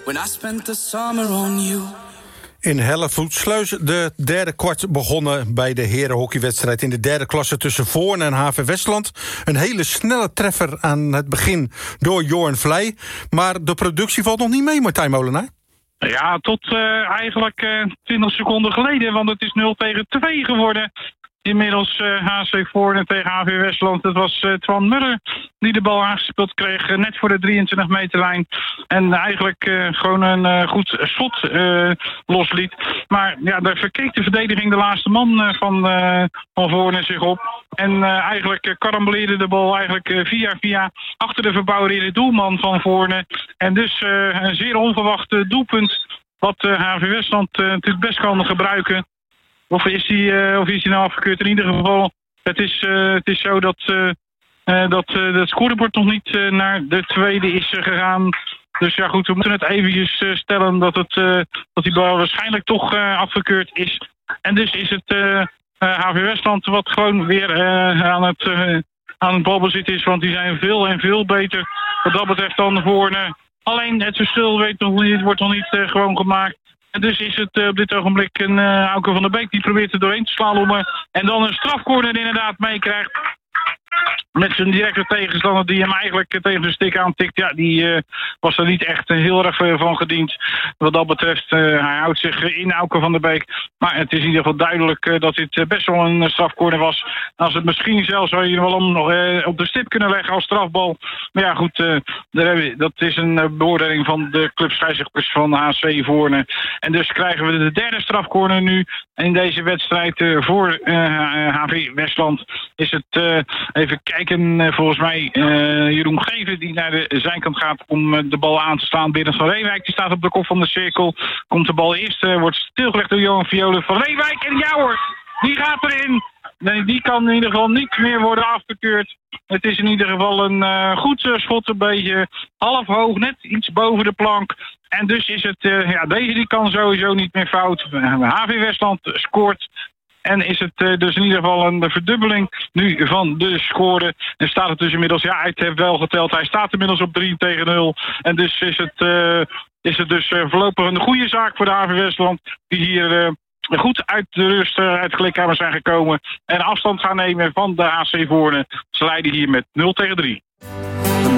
when I spent the summer on you. In Hellevoetsluis de derde kwart begonnen bij de herenhockeywedstrijd in de derde klasse tussen Voorne en HV Westland. Een hele snelle treffer aan het begin door Jorn Vlei. Maar de productie valt nog niet mee, Martijn Molenaar. Ja, tot eigenlijk 20 seconden geleden, want het is 0-2 geworden. Inmiddels HC Voorne tegen HV Westland. Het was Twan Muller die de bal aangespeeld kreeg, net voor de 23 meterlijn. En eigenlijk gewoon een goed schot losliet. Maar ja, daar verkeek de verdediging de laatste man van Voorne zich op. En eigenlijk karamboleerde de bal eigenlijk via achter de verbouwde doelman van Voorne. En dus een zeer onverwacht doelpunt wat HV Westland natuurlijk best kan gebruiken. Of is die nou afgekeurd? In ieder geval, het is zo dat het scorebord nog niet naar de tweede is gegaan. Dus ja goed, we moeten het eventjes stellen dat die bal waarschijnlijk toch afgekeurd is. En dus is het HV Westland wat gewoon weer aan het balbezit is. Want die zijn veel en veel beter wat dat betreft dan Voorne. Alleen het verschil wordt nog niet gewoon gemaakt. En dus is het op dit ogenblik een Auke van der Beek die probeert er doorheen te slalommen. En dan een strafcorner inderdaad meekrijgt. Met zijn directe tegenstander die hem eigenlijk tegen de stick aantikt. Ja, die was er niet echt heel erg van gediend. Wat dat betreft, hij houdt zich in Auke van der Beek. Maar het is in ieder geval duidelijk dat dit best wel een strafcorner was. Als het misschien zelfs zou je wel nog op de stip kunnen leggen als strafbal. Maar ja goed, dat is een beoordeling van de clubscheidsrechters van HC Voorne. En dus krijgen we de derde strafcorner nu in deze wedstrijd voor HV Westland. Is het even kijken, volgens mij Jeroen Geven die naar de zijkant gaat om de bal aan te slaan. Berend van Reewijk die staat op de kop van de cirkel. Komt de bal eerst, wordt stilgelegd door Johan Violen van Reewijk. En ja hoor, die gaat erin. Nee, die kan in ieder geval niet meer worden afgekeurd. Het is in ieder geval een goed schot, een beetje half hoog, net iets boven de plank. En dus is het, deze die kan sowieso niet meer fout. HV Westland scoort. En is het dus in ieder geval een verdubbeling nu van de score. En staat het dus inmiddels, ja, hij heeft wel geteld. Hij staat inmiddels op 3-0. En dus is het dus voorlopig een goede zaak voor de HV Westland. Die hier goed uit de rust, uit de kleedkamer zijn gekomen. En afstand gaan nemen van de HC Voorne. Ze leiden hier met 0-3.